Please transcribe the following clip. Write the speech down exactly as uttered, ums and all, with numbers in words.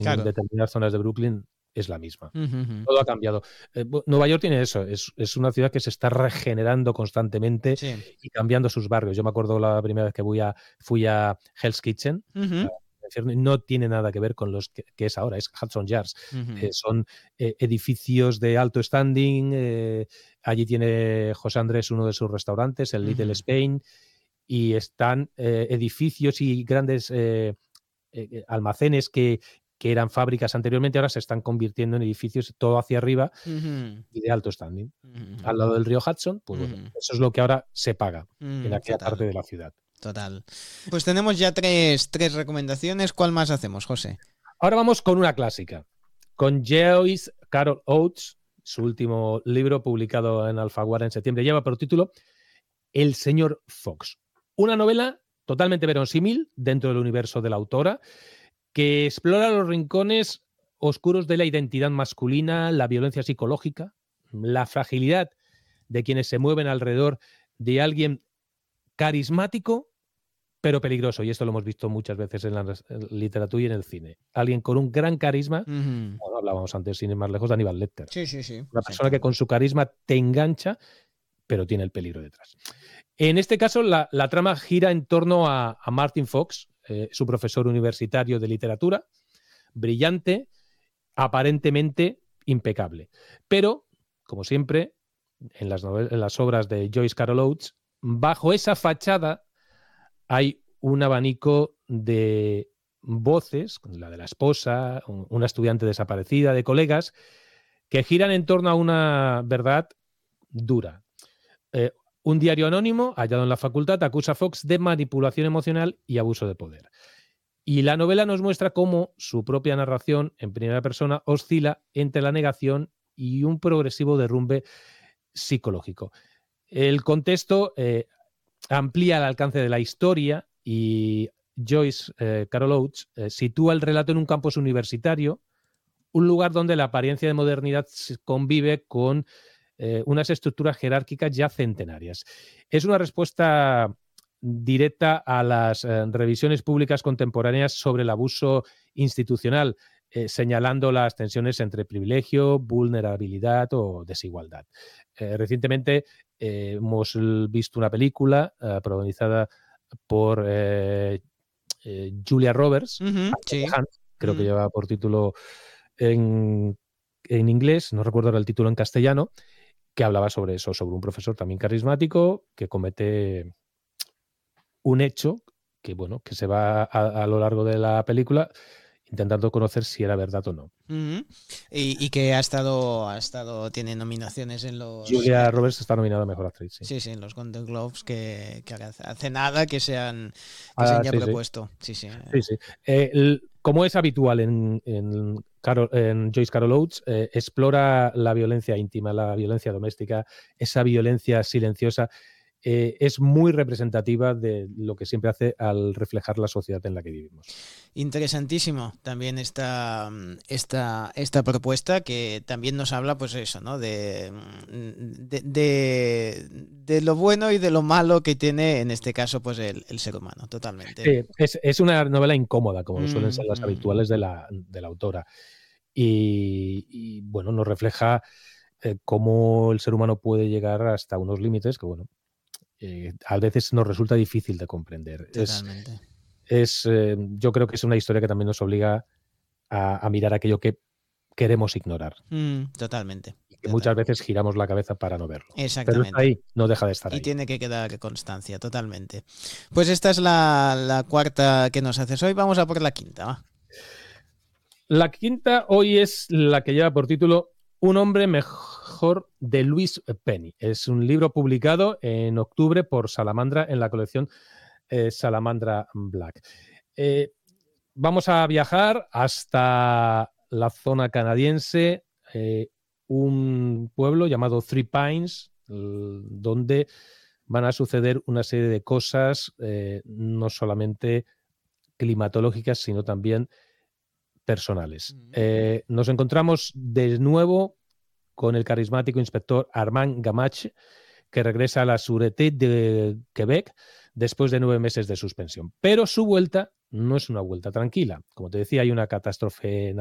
Claro. en determinadas zonas de Brooklyn es la misma. Uh -huh. Todo ha cambiado. Eh, Nueva York tiene eso, es, es una ciudad que se está regenerando constantemente Sí. y cambiando sus barrios. Yo me acuerdo la primera vez que fui a, fui a Hell's Kitchen, Uh -huh. a, no tiene nada que ver con los que, que es ahora, es Hudson Yards. Uh -huh. eh, son eh, edificios de alto standing, eh, allí tiene José Andrés uno de sus restaurantes, el Little uh -huh. Spain, y están eh, edificios y grandes eh, eh, almacenes que, que eran fábricas anteriormente, ahora se están convirtiendo en edificios todo hacia arriba uh -huh. y de alto standing. Uh -huh. Al lado del río Hudson, pues uh -huh. bueno, eso es lo que ahora se paga uh -huh. en aquella Total. parte de la ciudad. Total. Pues tenemos ya tres, tres recomendaciones. ¿Cuál más hacemos, José? Ahora vamos con una clásica, con Joyce Carol Oates, su último libro publicado en Alfaguara en septiembre, lleva por título El señor Fox. Una novela totalmente verosímil dentro del universo de la autora, que explora los rincones oscuros de la identidad masculina, la violencia psicológica, la fragilidad de quienes se mueven alrededor de alguien carismático, pero peligroso. Y esto lo hemos visto muchas veces en la literatura y en el cine. Alguien con un gran carisma, uh -huh. bueno, hablábamos antes, sin ir más lejos, de Aníbal Lecter. Sí, sí, sí. Una persona sí. que con su carisma te engancha, pero tiene el peligro detrás. En este caso, la, la trama gira en torno a, a Martin Fox, eh, su profesor universitario de literatura, brillante, aparentemente impecable. Pero, como siempre, en las, en las obras de Joyce Carol Oates, bajo esa fachada hay un abanico de voces, la de la esposa, una estudiante desaparecida, de colegas, que giran en torno a una verdad dura. Eh, un diario anónimo hallado en la facultad acusa a Fox de manipulación emocional y abuso de poder. Y la novela nos muestra cómo su propia narración en primera persona oscila entre la negación y un progresivo derrumbe psicológico. El contexto eh, amplía el alcance de la historia y Joyce eh, Carol Oates eh, sitúa el relato en un campus universitario, un lugar donde la apariencia de modernidad convive con eh, unas estructuras jerárquicas ya centenarias. Es una respuesta directa a las eh, revisiones públicas contemporáneas sobre el abuso institucional, eh, señalando las tensiones entre privilegio, vulnerabilidad o desigualdad. Eh, recientemente eh, hemos visto una película eh, protagonizada por eh, eh, Julia Roberts, uh-huh, sí. Hunt, creo uh-huh. que lleva por título en, en inglés, no recuerdo el título en castellano, que hablaba sobre eso, sobre un profesor también carismático que comete un hecho que, bueno, que se va a, a lo largo de la película intentando conocer si era verdad o no. Uh-huh. y, y que ha estado, ha estado, tiene nominaciones en los... Julia eh, Roberts está nominada a Mejor Actriz, sí. Sí, sí, en los Golden Globes que, que hace nada que se han, que ah, se han ya sí, propuesto. Sí, sí. sí, sí. Eh, el, como es habitual en, en, Carol, en Joyce Carol Oates, eh, explora la violencia íntima, la violencia doméstica, esa violencia silenciosa. Eh, es muy representativa de lo que siempre hace al reflejar la sociedad en la que vivimos. Interesantísimo también esta, esta, esta propuesta que también nos habla, pues eso, ¿no? De, de, de, de lo bueno y de lo malo que tiene en este caso pues el, el ser humano, totalmente. Sí, es, es una novela incómoda, como mm, suelen ser las mm. habituales de la, de la autora. Y, y bueno, nos refleja eh, cómo el ser humano puede llegar hasta unos límites que, bueno, Eh, a veces nos resulta difícil de comprender. Totalmente. Es, es eh, yo creo que es una historia que también nos obliga a, a mirar aquello que queremos ignorar. Mm, totalmente. Y que totalmente. muchas veces giramos la cabeza para no verlo. Exactamente. Pero está ahí, no deja de estar y ahí. Y tiene que quedar constancia, totalmente. Pues esta es la, la cuarta que nos haces hoy. Vamos a por la quinta, ¿va? La quinta hoy es la que lleva por título Un hombre mejor, de Louise Penny. Es un libro publicado en octubre por Salamandra en la colección eh, Salamandra Black. Eh, vamos a viajar hasta la zona canadiense, eh, un pueblo llamado Three Pines, donde van a suceder una serie de cosas, eh, no solamente climatológicas, sino también personales. Mm. Eh, nos encontramos de nuevo con el carismático inspector Armand Gamache, que regresa a la Sûreté de Quebec después de nueve meses de suspensión. Pero su vuelta no es una vuelta tranquila. Como te decía, hay una catástrofe